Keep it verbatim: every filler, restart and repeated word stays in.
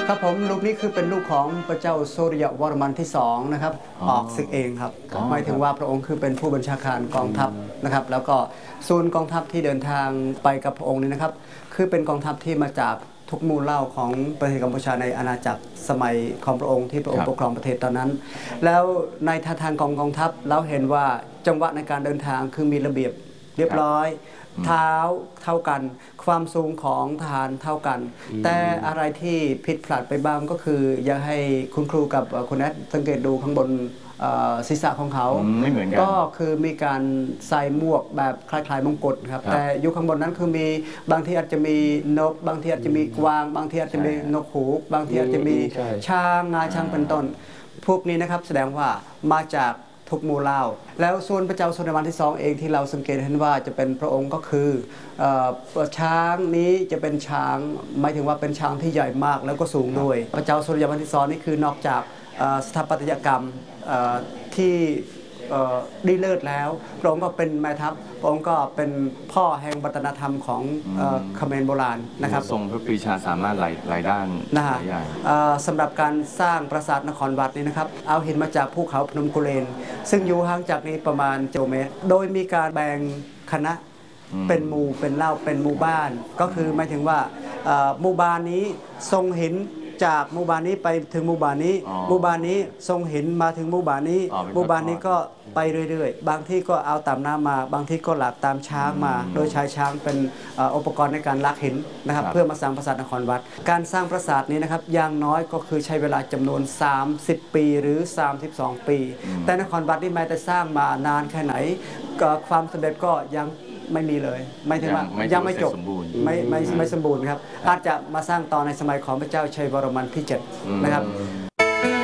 ครับผมลูกนี้คือเป็นลูกของพระเจ้าโซริยวรมันที่สองนะครับออกศึกเองครับหมายถึงว่าพระองค์คือเป็นผู้บัญชาการกองทัพนะครับแล้วก็ศูนย์กองทัพที่เดินทางไปกับพระองค์นี้นะครับคือเป็นกองทัพที่มาจากทุกหมู่เหล่าของประเทศกัมพูชาในอาณาจักรสมัยของพระองค์ที่พระองค์ปกครองประเทศตอนนั้นแล้วในท่าทางของกองทัพเราเห็นว่าจังหวะในการเดินทางคือมีระเบียบเรียบร้อยเท้าเท่ากันความสูงของทหารเท่ากันแต่อะไรที่ผิดพลาดไปบ้างก็คืออยากให้คุณครูกับคุณแอดสังเกตดูข้างบนศีรษะของเขาไม่เหมือนกันก็คือมีการใส่หมวกแบบคล้ายๆมงกุฎครับแต่อยู่ข้างบนนั้นคือมีบางทีอาจจะมีนกบางทีอาจจะมีกวางบางทีอาจจะมีนกฮูกบางทีอาจจะมีช้างงาช้างเป็นต้นพวกนี้นะครับแสดงว่ามาจากทุกหมู่เหล่าแล้วส่วนพระเจ้าโซโลมอนที่สองเองที่เราสังเกตเห็นว่าจะเป็นพระองค์ก็คือช้างนี้จะเป็นช้างหมายถึงว่าเป็นช้างที่ใหญ่มากแล้วก็สูงด้วยพระเจ้าโซโลมอนที่สองนี่คือนอกจากสถาปัตยกรรมที่ดีเลิศแล้วพระองค์ก็เป็นแม่ทัพพระองค์ก็เป็นพ่อแห่งวัฒนธรรมของเขมรโบราณนะครับทรงพระปรีชาสามารถหลายหลายด้านนะฮะสำหรับการสร้างปราสาทนครวัดนี่นะครับเอาหินมาจากภูเขาพนมกุเลนซึ่งอยู่ห่างจากนี้ประมาณกิโลเมตรโดยมีการแบ่งคณะเป็นหมู่เป็นเล่าเป็นหมู่บ้านก็คือหมายถึงว่าหมู่บ้านนี้ทรงหินจากหมู่บ้านนี้ไปถึงหมู่บ้านนี้หมู่บ้านนี้ทรงหินมาถึงหมู่บ้านนี้หมู่บ้านนี้ก็ไปเรื่อยๆบางที่ก็เอาตามน้ำมาบางที่ก็หลักตามช้างมาโดยใช้ช้างเป็นอุปกรณ์ในการลักหินนะครับเพื่อมาสร้างปราสาทนครวัดการสร้างปราสาทนี้นะครับอย่างน้อยก็คือใช้เวลาจำนวนสามสิบปีหรือสามสิบสองปีแต่นครวัดนี่แม้แต่สร้างมานานแค่ไหนความสำเร็จก็ยังไม่มีเลยไม่ถึงว่ายังไม่จบไม่ไม่ไม่สมบูรณ์ครับอาจจะมาสร้างตอนในสมัยของพระเจ้าชัยวรมันที่เจ็ดนะครับ